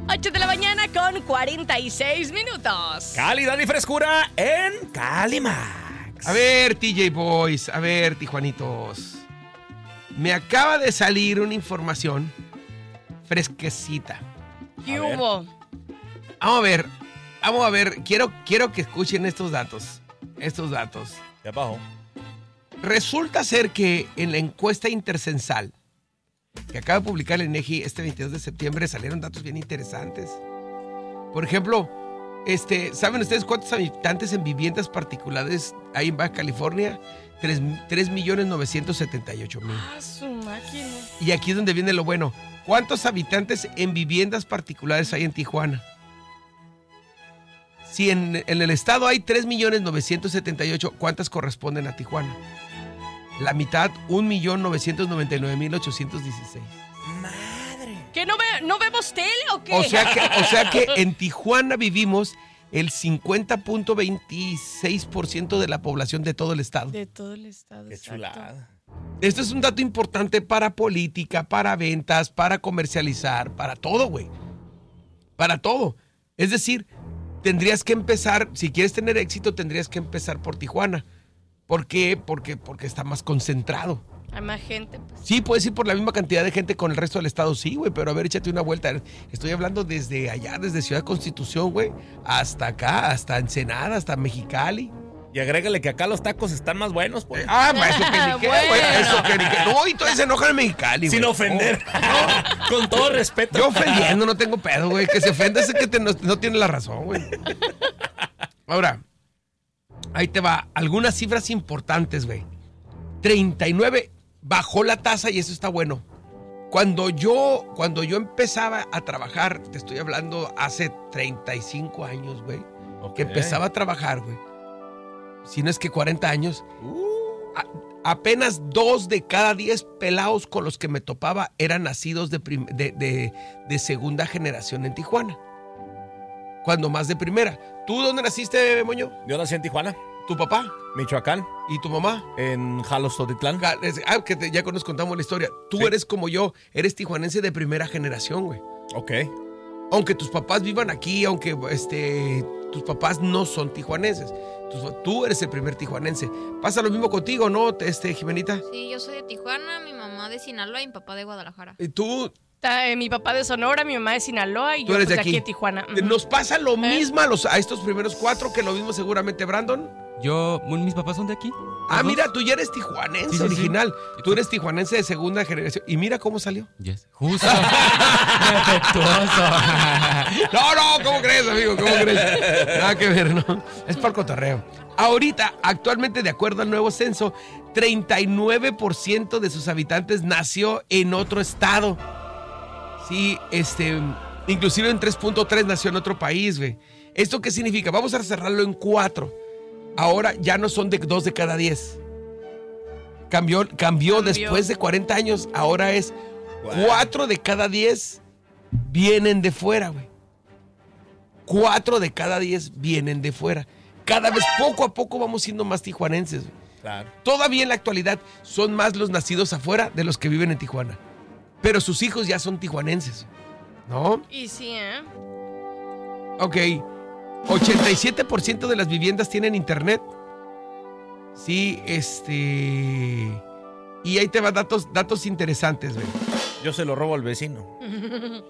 8 de la mañana con 46 minutos. Calidad y frescura en Calimax. A ver, TJ Boys, a ver, tijuanitos. Me acaba de salir una información fresquecita. ¿Qué hubo? Vamos a ver, quiero que escuchen estos datos. ¿Qué pasó? Resulta ser que en la encuesta intercensal que acaba de publicar el INEGI este 22 de septiembre salieron datos bien interesantes. Por ejemplo, ¿saben ustedes cuántos habitantes en viviendas particulares hay en Baja California? 3,978,000. Ah, su máquina. Y aquí es donde viene lo bueno. ¿Cuántos habitantes en viviendas particulares hay en Tijuana? Si en el estado hay 3,978,000, ¿cuántas corresponden a Tijuana? La mitad, 1,999,816. Madre. ¿Que no vemos tele o qué? O sea que en Tijuana vivimos el 50.26% de la población de todo el estado. De todo el estado. Qué exacto. chulada. Esto es un dato importante para política, para ventas, para comercializar, para todo, güey. Para todo. Es decir, tendrías que empezar, si quieres tener éxito, tendrías que empezar por Tijuana. ¿Por qué? Porque está más concentrado. Hay más gente, pues. Sí, puedes ir por la misma cantidad de gente con el resto del estado, sí, güey, pero a ver, échate una vuelta. Estoy hablando desde allá, desde Ciudad Constitución, güey, hasta acá, hasta Ensenada, hasta Mexicali. Y agrégale que acá los tacos están más buenos, pues. Eso que ni qué, güey, Bueno. eso que ni qué. No, y todos se enojan en Mexicali, güey. Sin ofender. Con todo respeto. Yo ofendiendo, no tengo pedo, güey. Que se ofenda es el que no tiene la razón, güey. Ahora, ahí te va. Algunas cifras importantes, güey. 39 bajó la tasa y eso está bueno. Cuando yo empezaba a trabajar, te estoy hablando hace 35 años, güey. Ok. Que empezaba a trabajar, güey. Si no es que 40 años. Apenas 2 de cada 10 pelados con los que me topaba eran nacidos de segunda generación en Tijuana. Cuando más de primera. ¿Tú dónde naciste, Moño? Yo nací en Tijuana, ¿Tu papá? Michoacán, ¿Y tu mamá? en Jalostotitlán. Ya nos contamos la historia. Tú Sí. eres como yo, eres tijuanense de primera generación, güey. Ok. Aunque tus papás vivan aquí, aunque tus papás no son tijuanenses. Tú eres el primer tijuanense. Pasa lo mismo contigo, ¿no, Jimenita? Sí, yo soy de Tijuana, mi mamá de Sinaloa y mi papá de Guadalajara. ¿Y tú? Mi papá de Sonora, mi mamá de Sinaloa y Tú yo eres pues, de aquí. en Tijuana. Ujú. Nos pasa lo mismo a estos primeros 4 que lo mismo seguramente Brandon. Mis papás son de aquí. Ah, ¿Los dos? mira, tú ya eres tijuanense Sí. original. Tú eres tijuanense de segunda generación. Y mira cómo salió. Yes. Justo. Defectuoso. No, ¿cómo crees, amigo? ¿Cómo crees? Nada que ver, ¿no? Es por cotorreo. Ahorita, actualmente, de acuerdo al nuevo censo, 39% de sus habitantes nació en otro estado. Sí, inclusive en 3.3 nació en otro país, güey. ¿Esto qué significa? Vamos a cerrarlo en 4. Ahora ya no son de 2 de cada 10. Cambió después de 40 años. Ahora es 4 de cada 10 vienen de fuera, güey. 4 de cada 10 vienen de fuera. Cada vez, poco a poco, vamos siendo más tijuanenses, güey. Claro. Todavía en la actualidad son más los nacidos afuera de los que viven en Tijuana. Pero sus hijos ya son tijuanenses, ¿no? Y sí, ¿eh? Ok. 87% de las viviendas tienen internet. Sí, y ahí te van datos interesantes, güey. Yo se lo robo al vecino.